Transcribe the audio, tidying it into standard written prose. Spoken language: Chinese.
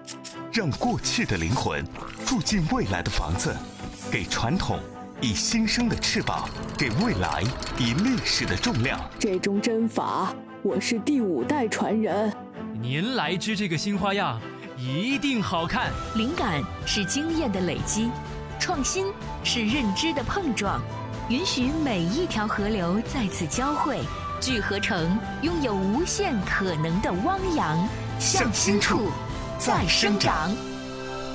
让过去的灵魂住进未来的房子，给传统以新生的翅膀，给未来以历史的重量。 这种针法，我是第5代传人。 您来支这个新花样，一定好看。 灵感是经验的累积，创新是认知的碰撞，允许每一条河流在此交汇，聚合成拥有无限可能的汪洋， 向心处再生长。